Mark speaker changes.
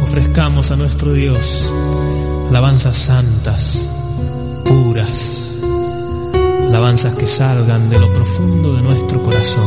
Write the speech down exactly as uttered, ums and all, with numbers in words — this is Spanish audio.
Speaker 1: ofrezcamos a nuestro Dios alabanzas santas, puras, alabanzas que salgan de lo profundo de nuestro corazón.